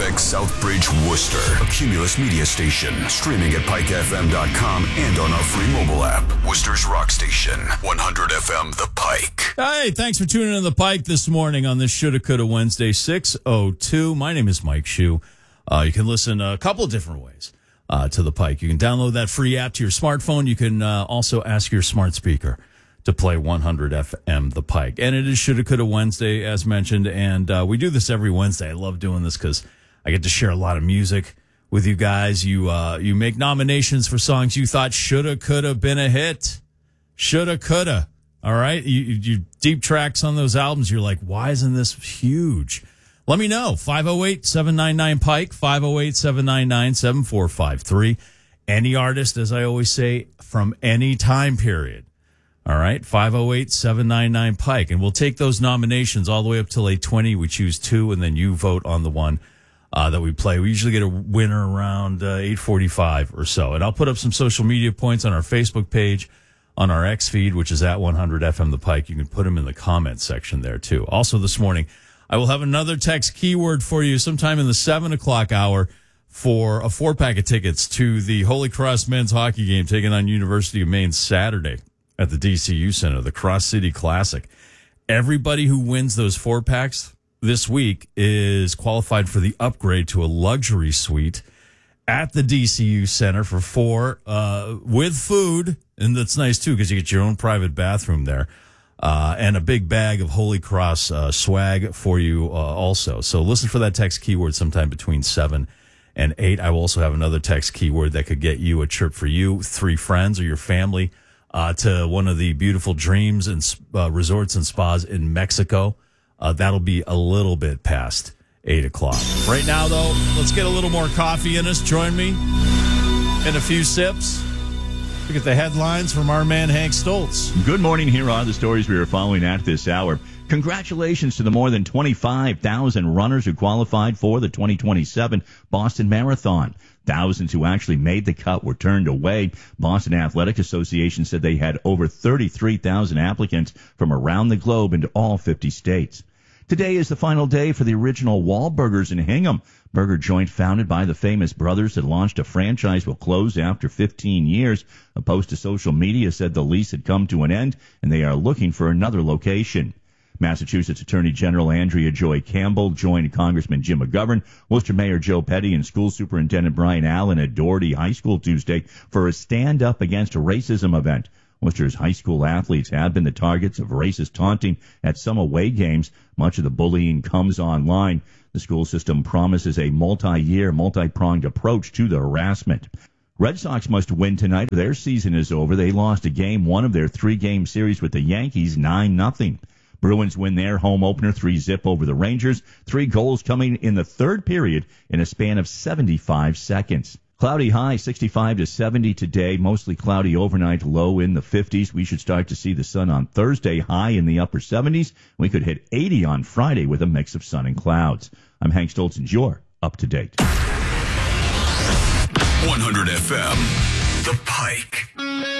KFX Southbridge, Worcester. A Cumulus media station. Streaming at pikefm.com and on our free mobile app. Worcester's rock station. 100 FM The Pike. Hey, thanks for tuning in to The Pike this morning on this Shoulda Coulda Wednesday, 6:02. My name is Mike Shue. You can listen a couple of different ways to The Pike. You can download that free app to your smartphone. You can also ask your smart speaker to play 100 FM The Pike. And it is Shoulda Coulda Wednesday, as mentioned, and we do this every Wednesday. I love doing this because I get to share a lot of music with you guys. You make nominations for songs you thought shoulda, coulda been a hit. Shoulda, coulda. All right? You deep tracks on those albums, you're like, why isn't this huge? Let me know. 508-799-PIKE, 508-799-7453. Any artist, as I always say, from any time period. All right, 508-799-PIKE. And we'll take those nominations all the way up till 8:20. We choose two, and then you vote on the one that we play. We usually get a winner around 8:45 or so. And I'll put up some social media points on our Facebook page, on our X feed, which is at 100 FM The Pike. You can put them in the comments section there, too. Also this morning, I will have another text keyword for you sometime in the 7 o'clock hour for a 4-pack of tickets to the Holy Cross men's hockey game taking on University of Maine Saturday at the DCU Center, the Cross City Classic. Everybody who wins those 4-packs this week is qualified for the upgrade to a luxury suite at the DCU Center for 4 with food. And that's nice, too, because you get your own private bathroom there and a big bag of Holy Cross swag for you also. So listen for that text keyword sometime between 7 and 8. I will also have another text keyword that could get you a trip for you, 3 friends, or your family to one of the beautiful Dreams and resorts and spas in Mexico. That'll be a little bit past 8 o'clock. Right now, though, let's get a little more coffee in us. Join me in a few sips. Look at the headlines from our man, Hank Stoltz. Good morning. Here are the stories we are following at this hour. Congratulations to the more than 25,000 runners who qualified for the 2027 Boston Marathon. Thousands who actually made the cut were turned away. Boston Athletic Association said they had over 33,000 applicants from around the globe into all 50 states. Today is the final day for the original Wahlburgers in Hingham. Burger joint founded by the famous brothers that launched a franchise will close after 15 years. A post to social media said the lease had come to an end and they are looking for another location. Massachusetts Attorney General Andrea Joy Campbell joined Congressman Jim McGovern, Worcester Mayor Joe Petty, and School Superintendent Brian Allen at Doherty High School Tuesday for a Stand Up Against Racism event. Worcester's high school athletes have been the targets of racist taunting at some away games. Much of the bullying comes online. The school system promises a multi-year, multi-pronged approach to the harassment. Red Sox must win tonight. Their season is over. They lost a game, one of their 3-game series with the Yankees, 9-0. Bruins win their home opener 3-0 over the Rangers. 3 goals coming in the third period in a span of 75 seconds. Cloudy high, 65 to 70 today. Mostly cloudy overnight, low in the 50s. We should start to see the sun on Thursday, high in the upper 70s. We could hit 80 on Friday with a mix of sun and clouds. I'm Hank Stoltz, and you're up to date. 100 FM, The Pike.